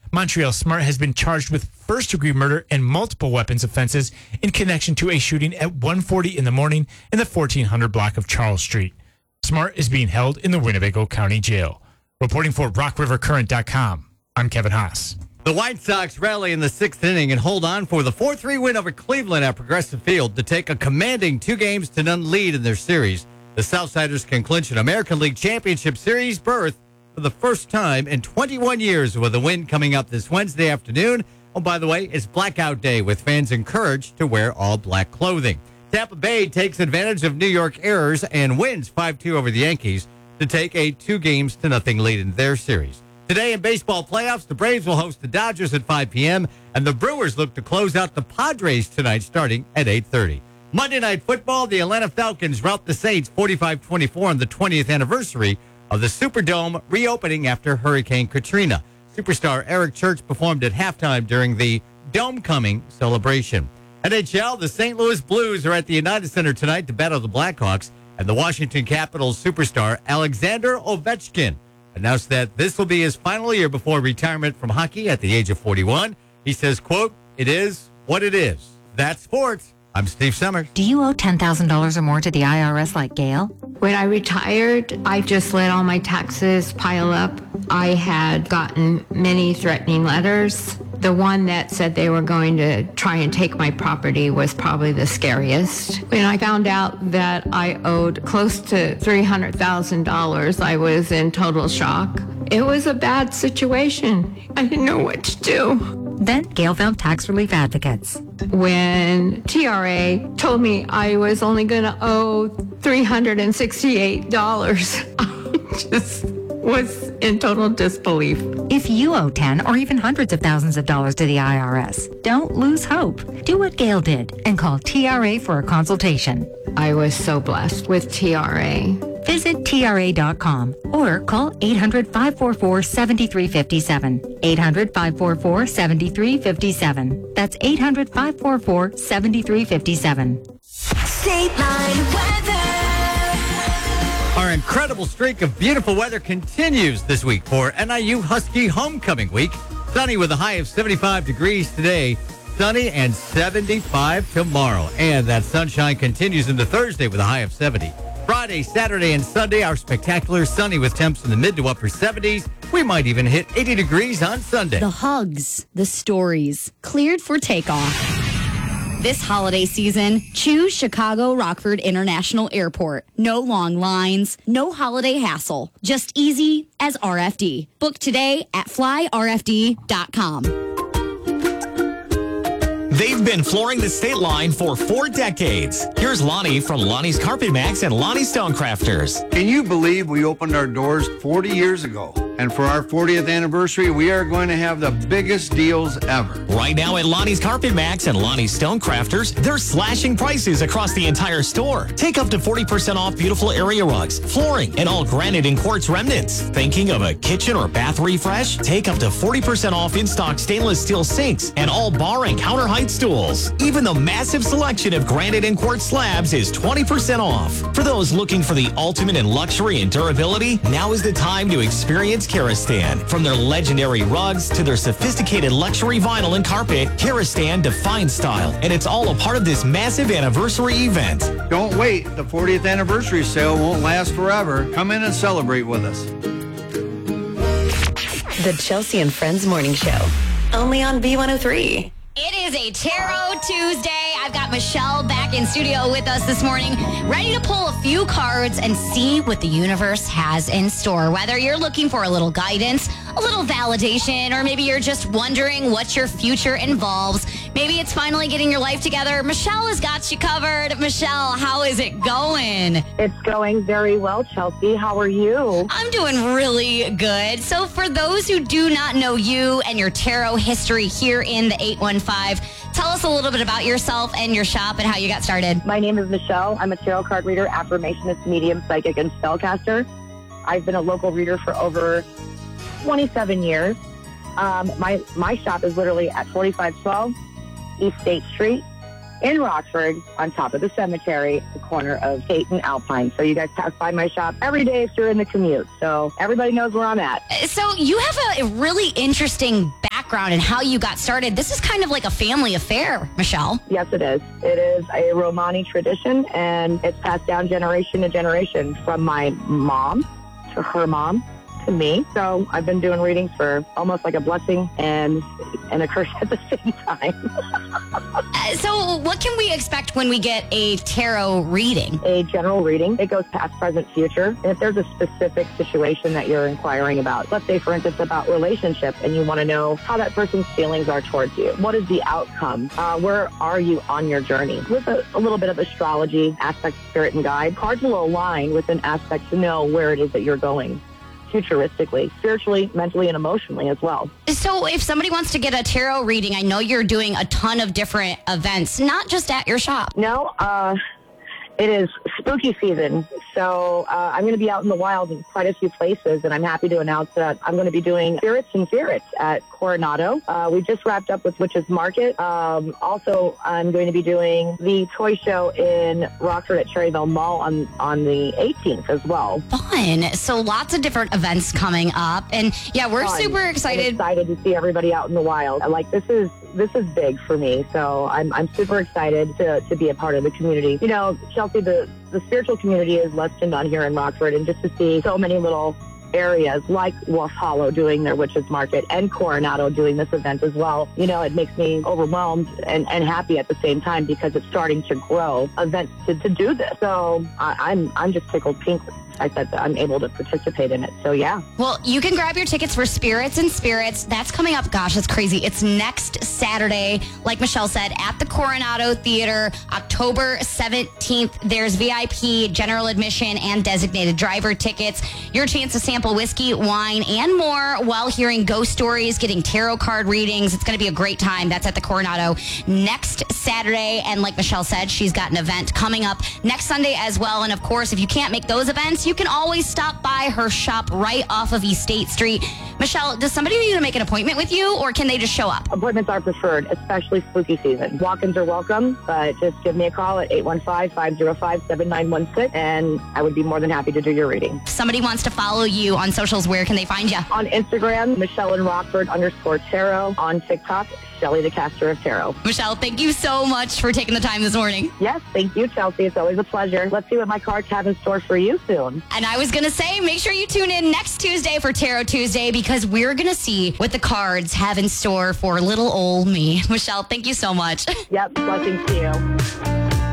Montreal Smart has been charged with first-degree murder and multiple weapons offenses in connection to a shooting at 1:40 in the morning in the 1400 block of Charles Street. Smart is being held in the Winnebago County Jail. Reporting for RockRiverCurrent.com, I'm Kevin Haas. The White Sox rally in the sixth inning and hold on for the 4-3 win over Cleveland at Progressive Field to take a commanding 2-0 lead in their series. The Southsiders can clinch an American League Championship Series berth for the first time in 21 years with a win coming up this Wednesday afternoon. Oh, by the way, it's Blackout Day with fans encouraged to wear all black clothing. Tampa Bay takes advantage of New York errors and wins 5-2 over the Yankees to take a 2-0 lead in their series. Today in baseball playoffs, the Braves will host the Dodgers at 5 p.m., and the Brewers look to close out the Padres tonight starting at 8:30. Monday Night Football, the Atlanta Falcons rout the Saints 45-24 on the 20th anniversary of the Superdome reopening after Hurricane Katrina. Superstar Eric Church performed at halftime during the Dome-coming celebration. NHL, the St. Louis Blues are at the United Center tonight to battle the Blackhawks, and the Washington Capitals superstar Alexander Ovechkin announced that this will be his final year before retirement from hockey at the age of 41. He says, quote, "It is what it is." That's sports. I'm Steve Summers. Do you owe $10,000 or more to the IRS like Gail? When I retired, I just let all my taxes pile up. I had gotten many threatening letters. The one that said they were going to try and take my property was probably the scariest. When I found out that I owed close to $300,000, I was in total shock. It was a bad situation. I didn't know what to do. Then Gail found tax relief advocates. When TRA told me I was only going to owe $368, I just was in total disbelief. If you owe 10 or even hundreds of thousands of dollars to the IRS, don't lose hope. Do what Gail did and call TRA for a consultation. I was so blessed with TRA. Visit TRA.com or call 800-544-7357. 800-544-7357. That's 800-544-7357. State Line weather. Our incredible streak of beautiful weather continues this week for NIU Husky Homecoming Week. Sunny with a high of 75 degrees today. Sunny and 75 tomorrow. And that sunshine continues into Thursday with a high of 70. Friday, Saturday, and Sunday are spectacular sunny with temps in the mid to upper 70s. We might even hit 80 degrees on Sunday. The hugs, the stories, cleared for takeoff. This holiday season, choose Chicago Rockford International Airport. No long lines, no holiday hassle. Just easy as RFD. Book today at flyrfd.com. They've been flooring the state line for 4 decades. Here's Lonnie from Lonnie's Carpet Max and Lonnie Stonecrafters. Can you believe we opened our doors 40 years ago? And for our 40th anniversary, we are going to have the biggest deals ever. Right now at Lonnie's Carpet Max and Lonnie's Stonecrafters, they're slashing prices across the entire store. Take up to 40% off beautiful area rugs, flooring, and all granite and quartz remnants. Thinking of a kitchen or bath refresh? Take up to 40% off in-stock stainless steel sinks and all bar and counter height stools. Even the massive selection of granite and quartz slabs is 20% off. For those looking for the ultimate in luxury and durability, now is the time to experience Karastan. From their legendary rugs to their sophisticated luxury vinyl and carpet, Karastan defines style, and it's all a part of this massive anniversary event. Don't wait. The 40th anniversary sale won't last forever. Come in and celebrate with us. The Chelsea and Friends Morning Show. Only on B103. It is a Tarot Tuesday. I've got Michelle back in studio with us this morning, ready to pull a few cards and see what the universe has in store. Whether you're looking for a little guidance, a little validation, or maybe you're just wondering what your future involves. Maybe it's finally getting your life together. Michelle has got you covered. Michelle, how is it going? It's going very well, Chelsea. How are you? I'm doing really good. So for those who do not know you and your tarot history here in the 815, tell us a little bit about yourself and your shop and how you got started. My name is Michelle. I'm a tarot card reader, affirmationist, medium, psychic, and spellcaster. I've been a local reader for over 27 years. My shop is literally at 4512 East State Street in Rockford, on top of the cemetery, the corner of State and Alpine. So you guys pass by my shop every day if you're in the commute. So everybody knows where I'm at. So you have a really interesting background background and how you got started. This is kind of like a family affair, Michelle. Yes, it is. It is a Romani tradition, and it's passed down generation to generation from my mom to her mom to me. So I've been doing readings for almost like a blessing and a curse at the same time. So what can we expect when we get a tarot reading? A general reading. It goes past, present, future. And if there's a specific situation that you're inquiring about, let's say, for instance, about relationships, and you want to know how that person's feelings are towards you. What is the outcome? Where are you on your journey? With a little bit of astrology, aspect, spirit, and guide, cards will align with an aspect to know where it is that you're going. Futuristically, spiritually, mentally, and emotionally as well. So if somebody wants to get a tarot reading, I know you're doing a ton of different events, not just at your shop. No, it is spooky season. So I'm going to be out in the wild in quite a few places, and I'm happy to announce that I'm going to be doing Spirits and Ferrets at Coronado. We just wrapped up with Witches Market. Also, I'm going to be doing the toy show in Rockford at Cherryville Mall on the 18th as well. Fun. So lots of different events coming up. And yeah, we're super excited. I'm excited to see everybody out in the wild. Like, this is big for me. So I'm super excited to be a part of the community. You know, Chelsea, the spiritual community is less than none here in Rockford, and just to see so many little areas like Wolf Hollow doing their Witches Market and Coronado doing this event as well, you know, it makes me overwhelmed and happy at the same time, because it's starting to grow events to do this. So I'm just tickled pink. I said that I'm able to participate in it. So yeah. Well, you can grab your tickets for Spirits and Spirits. That's coming up. Gosh, that's crazy. It's next Saturday, like Michelle said, at the Coronado Theater, October 17th. There's VIP, general admission, and designated driver tickets. Your chance to sample whiskey, wine, and more while hearing ghost stories, getting tarot card readings. It's going to be a great time. That's at the Coronado next Saturday. And like Michelle said, she's got an event coming up next Sunday as well. And of course, if you can't make those events, you can always stop by her shop right off of East State Street. Michelle, does somebody need to make an appointment with you, or can they just show up? Appointments are preferred, especially spooky season. Walk-ins are welcome, but just give me a call at 815-505-7916, and I would be more than happy to do your reading. If somebody wants to follow you on socials, where can they find you? On Instagram, Michelle and Rockford _tarot. On TikTok, Shelly the Caster of Tarot. Michelle, thank you so much for taking the time this morning. Yes, thank you, Chelsea. It's always a pleasure. Let's see what my cards have in store for you soon. And I was going to say, make sure you tune in next Tuesday for Tarot Tuesday, because we're going to see what the cards have in store for little old me. Michelle, thank you so much. Yep, blessings to you.